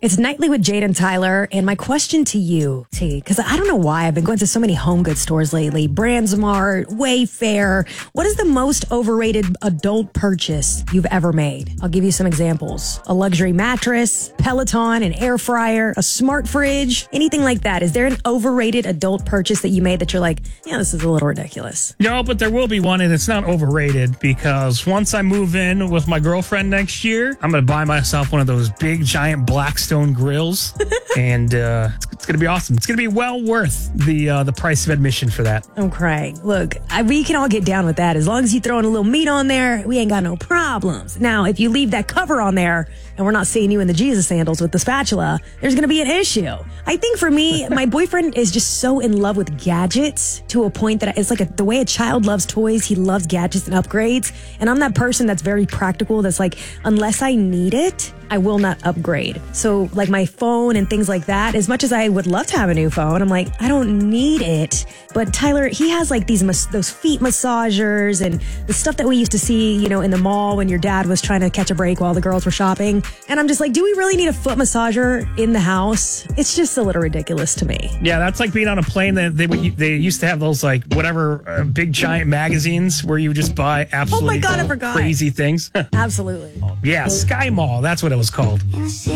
It's Nightly with Jade and Tyler, and my question to you, T, because I don't know why I've been going to so many home goods stores lately. BrandSmart, Wayfair. What is the most overrated adult purchase you've ever made? I'll give you some examples. A luxury mattress, Peloton, an air fryer, a smart fridge, anything like that. Is there an overrated adult purchase that you made that you're like, yeah, this is a little ridiculous? No, but there will be one, and it's not overrated because once I move in with my girlfriend next year, I'm going to buy myself one of those big, giant Blackstone grills, and it's going to be awesome. It's going to be well worth the price of admission for that. Okay, look, we can all get down with that. As long as you throw in a little meat on there, we ain't got no problems. Now, if you leave that cover on there and we're not seeing you in the Jesus sandals with the spatula, there's going to be an issue. I think for me, my boyfriend is just so in love with gadgets to a point that it's like the way a child loves toys, he loves gadgets and upgrades. And I'm that person that's very practical, that's like, unless I need it, I will not upgrade. So like my phone and things like that, as much as I would love to have a new phone, I'm like, I don't need it. But Tyler, he has like those feet massagers and the stuff that we used to see, in the mall when your dad was trying to catch a break while the girls were shopping. And I'm just like, do we really need a foot massager in the house? It's just a little ridiculous to me. Yeah, that's like being on a plane that they used to have those like whatever big giant magazines where you just buy absolutely I forgot. crazy things. Absolutely. Yeah, Sky Mall. That's what it was called.